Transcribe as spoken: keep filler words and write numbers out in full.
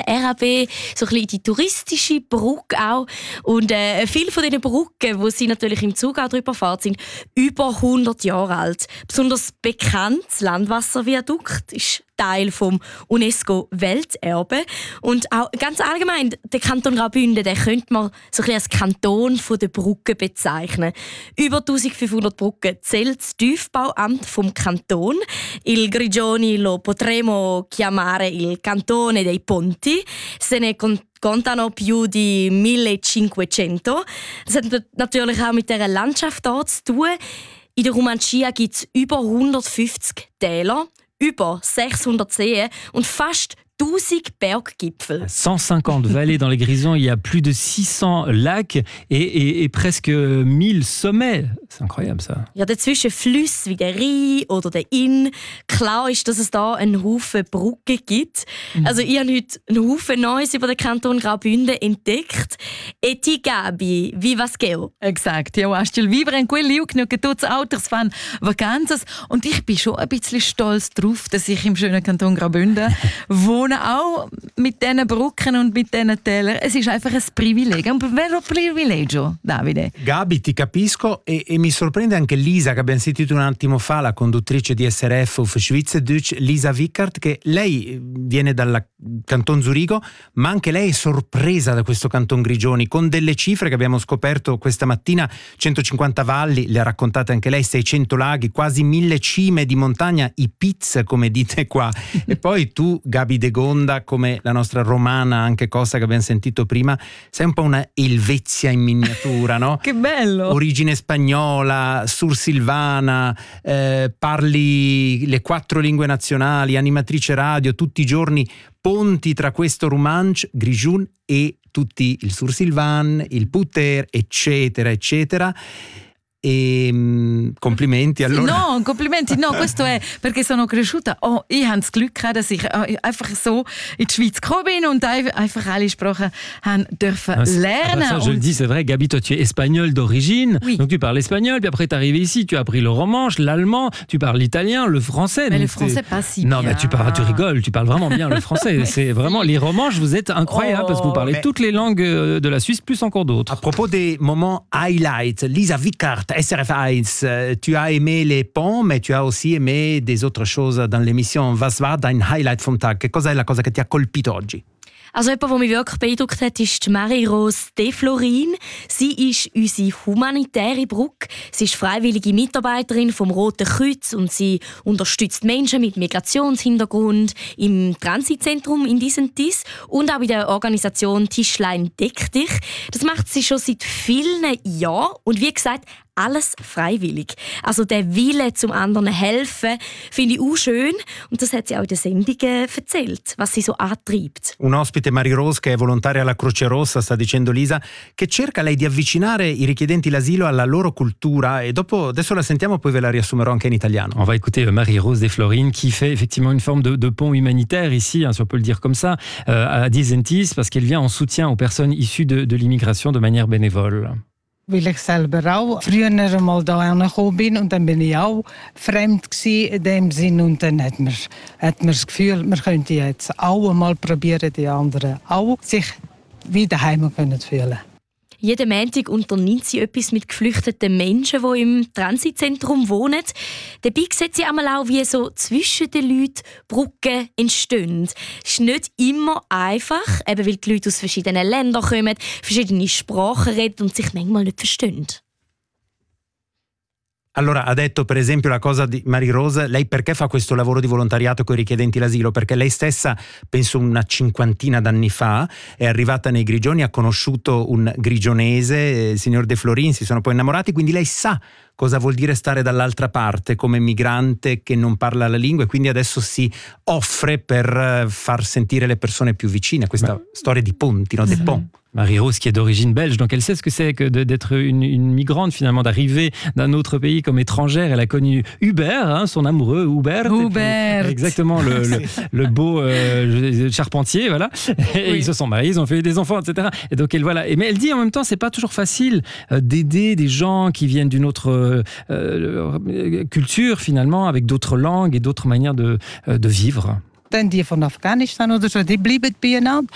R A B, so ein bisschen die touristische Brücke auch. Und äh, viele von diesen Brücken, wo sie natürlich im Zug auch drüber fahren, sind über hundert Jahre alt. Besonders bekannt, das Landwasserviadukt, ist Teil vom UNESCO-Welterbe. Und auch ganz allgemein, der Kanton Graubünden, den könnte man so ein bisschen als Kanton der Brücken bezeichnen. Über eintausendfünfhundert Brücken zählt das Tiefbauamt vom Kanton. Il Grigioni lo potremo chiamare il Cantone dei Ponti. Se ne contano più di millecinquecento. Das hat natürlich auch mit dieser Landschaft dort zu tun. In der Romancia gibt es über hundertfünfzig Täler, über sechshundert Seen und fast tausend Berggipfel. cent cinquante vallées dans les Grisons, il y a plus de six cents lacs et, et, et presque mille sommets. C'est incroyable ça. Ja, dazwischen Flüsse wie der Rhein oder der Inn. Klar ist, dass es da einen Haufen Brücken gibt. Mhm. Also ich habe heute einen Haufen Neues über den Kanton Graubünden entdeckt. E ti Gabi, viva Skeo. Exakt, ja, hast du vivere in quel liu che tutti Autos fahren Vacanzas. Und ich bin schon ein bisschen stolz drauf, dass ich im schönen Kanton Graubünden wohne, auch mit diesen Brücken und mit diesen Tälern. Es ist einfach ein Privilegio, un vero privilegio, Davide. Gabi, ti capisco e, e mi sorprende anche Lisa, che abbiamo sentito un attimo fa, la conduttrice di S R F auf Schweizerdeutsch, Lisa Wickert, che lei viene dal Canton Zurigo, ma anche lei è sorpresa da questo Canton Grigioni, con delle cifre che abbiamo scoperto questa mattina: centocinquanta valli, le ha raccontate anche lei, seicento laghi, quasi mille cime di montagna, i Piz, come dite qua. E poi tu, Gabi De Gonda, come la nostra romana, anche Costa, che abbiamo sentito prima, sei un po' una Elvezia in miniatura, no? Che bello! Origine spagnola, sursilvana, eh, parli le quattro lingue nazionali, animatrice radio, tutti i giorni ponti tra questo Romansh, Grigiun e tutti il sursilvan, il puter, eccetera, eccetera. E complimenti allora. No, complimenti, no, questo è perché sono cresciuta. Oh, ich habe das Glück gehabt, dass ich einfach so in die Schweiz gekommen bin und einfach alle Sprachen haben dürfen ah, lernen. Ah, ça, je le dis, c'est vrai, Gabi, toi tu es espagnole d'origine, oui. Donc tu parles espagnol, puis après tu es arrivé ici, tu as appris le romanche, l'allemand, tu parles l'italien, le français. Mais le français pas si non, bien. mais tu parles, tu rigoles, tu parles vraiment bien le français. C'est vraiment les romanches, vous êtes incroyables oh, parce que vous parlez mais... toutes les langues de la Suisse, plus encore d'autres. À propos des moments highlights, Lisa Wickert, S R F eins, tu as aimé les ponts, mais tu as aussi aimé des autres choses dans l'émission. Was war dein Highlight vom Tag? Che cosa è la cosa che ti ha colpito oggi? Also jemand, der mich wirklich beeindruckt hat, ist Marie-Rose de Florin. Sie ist unsere humanitäre Brücke. Sie ist freiwillige Mitarbeiterin vom Roten Kreuz und sie unterstützt Menschen mit Migrationshintergrund im Transitzentrum in Disentis und auch bei der Organisation Tischlein Deck dich. Das macht sie schon seit vielen Jahren und wie gesagt, alles freiwillig. Also der Wille zum anderen helfen, finde ich auch schön. Und das hat sie auch in den Sendungen erzählt, was sie so antreibt. Un ospite, Marie-Rose, che è volontaria alla Croce Rossa, sta dicendo Lisa, che cerca lei di avvicinare i richiedenti l'asilo alla loro cultura. E dopo, adesso la sentiamo, poi ve la riassumerò anche in italiano. On va écouter Marie-Rose de Florin qui fait effectivement une forme de, de pont humanitaire ici, hein, si on peut le dire comme ça, euh, à Disentis, parce qu'elle vient en soutien aux personnes issues de, de l'immigration de manière bénévole. Weil ich selber auch früher einmal da angekommen bin und dann bin ich auch fremd gewesen in dem Sinn und dann hat man, hat man das Gefühl, man könnte jetzt auch mal probieren, die anderen auch sich wieder heim können fühlen. Jeden Montag unternimmt sie etwas mit geflüchteten Menschen, die im Transitzentrum wohnen. Dabei sieht sie einmal auch, wie so zwischen den Leuten Brücken entstehen. Es ist nicht immer einfach, eben weil die Leute aus verschiedenen Ländern kommen, verschiedene Sprachen reden und sich manchmal nicht verstehen. Allora, ha detto per esempio la cosa di Marie-Rose, lei perché fa questo lavoro di volontariato con i richiedenti l'asilo? Perché lei stessa, penso una cinquantina d'anni fa, è arrivata nei Grigioni, ha conosciuto un grigionese, il signor De Florin, si sono poi innamorati, quindi lei sa cosa vuol dire stare dall'altra parte come migrante che non parla la lingua e quindi adesso si offre per far sentire le persone più vicine, questa Ma... storia di ponti, no? Des ponts. Marie-Rose qui est d'origine belge, donc elle sait ce que c'est que d'être une, une migrante finalement, d'arriver d'un autre pays comme étrangère. Elle a connu Hubert, hein, son amoureux Hubert. Hubert. Exactement, le, le, le beau euh, charpentier, voilà. Et oui. Ils se sont mariés, ils ont fait des enfants, et cetera. Et donc elle voilà. Et, mais elle dit en même temps, c'est pas toujours facile euh, d'aider des gens qui viennent d'une autre euh, culture finalement, avec d'autres langues et d'autres manières de, euh, de vivre. Dann die von Afghanistan oder so, die bleiben beieinander.